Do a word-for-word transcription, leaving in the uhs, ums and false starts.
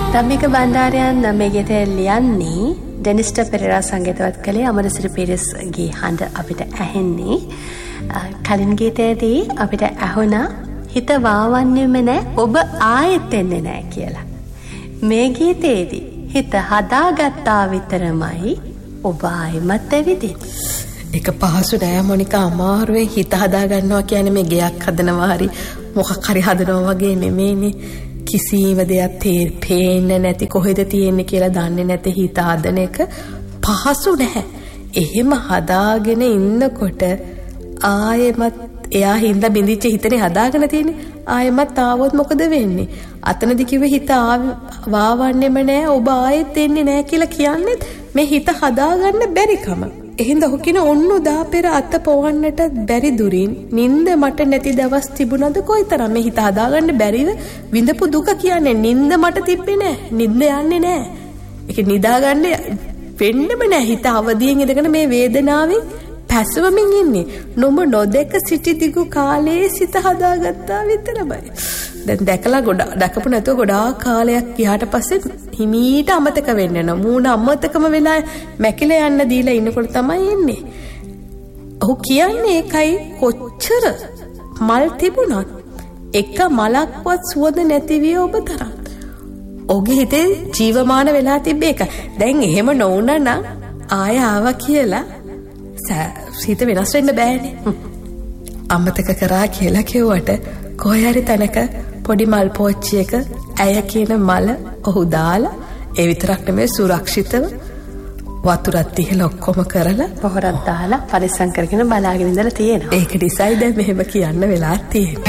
ධම්මික බණ්ඩාරයන් මේ ගීතය ලියන්නේ ඩෙනිස්ට පෙරේරා සංගීතවත් කළේ අමරසිරි පීරිස්ගේ හඬ අපිට ඇහෙන්නේ. කලින් ගීතයේදී අපිට ඇහුණා හිත වාවන්නේම නැහැ ඔබ ආයෙත් එන්නේ නැහැ කියලා. මේ ගීතයේදී හිත හදාගත්තා විතරමයි ඔබ ආයෙමත් ඇවිදින්නේ. ඒක පහසු නෑ මොනිකා. අමාරුවෙන් හිත හදා ගන්නවා කියන්නේ මේ ගෙයක් හදනවා හරි මොකක් හරි හදනවා වගේ නෙමෙයිනේ. කිසිම දෙයක් තේරෙන්නේ නැති කොහෙද තියෙන්නේ කියලා දන්නේ නැති හිත හදන එක පහසු නැහැ. එහෙම හදාගෙන ඉන්නකොට ආයෙමත් එයා හින්දා බින්දිච්ච හිතනේ හදාගෙන තියෙන්නේ. ආයෙමත් ආවොත් මොකද වෙන්නේ? අතනදි කිව්වේ හිත වාවන්නේම නෑ ඔබ ආයෙත් එන්නේ නෑ කියලා කියන්නේ මේ හිත හදාගන්න බැරිකම. එහෙනම් ඔහු කියන ඔන්න උදා පෙර අත පොවන්නට බැරි දුරින් නිින්ද මට නැති දවස් තිබුණද කොයිතරම්. මේ හිත හදාගන්න බැරිව විඳපු දුක කියන්නේ නිින්ද මට තිබ්බේ නෑ. නිින්ද යන්නේ නෑ. ඒක නිදාගන්න වෙන්නෙම නෑ. හිත අවදියෙන් ඉඳගෙන මේ වේදනාවෙන් පැසවමින් ඉන්නේ. නොම නොදක සිටි දිගු කාලයේ සිත හදාගත්තා විතරමයි. දැන් දැකලා ගොඩ දැකපු නැතුව ගොඩාක් කාලයක් ගියාට පස්සේ හිමීට අමතක වෙන්න යනවා. මූණ අමතකම වෙලා මැකිලා යන්න දීලා ඉන්නකොට තමයි එන්නේ. ඔහු කියන්නේ ඒකයි කොච්චර මල් තිබුණත් එක මලක්වත් සුවඳ නැති විය ඔබ තරම්. ඔහුගේ හිතේ ජීවමාන වෙලා තිබ්බේ ඒක. දැන් එහෙම නොවුණා නම් ආය ආවා කියලා හිත වෙනස් වෙන්න බෑනේ. අමතක කරා කියලා කිව්වට කොහේ හරි තැනක පොඩි මල් පෝච්චියක ඇය කියන මල ඔහු දාලා ඒ විතරක් නෙමෙයි සුරක්ෂිතව වතුරත් තියලා ඔක්කොම කරලා පොහොරක් දාලා පරිස්සම් කරගෙන බලාගෙන ඉඳලා තියෙනවා. ඒක නිසායි දැන් මෙහෙම කියන්න වෙලා තියෙන්නේ.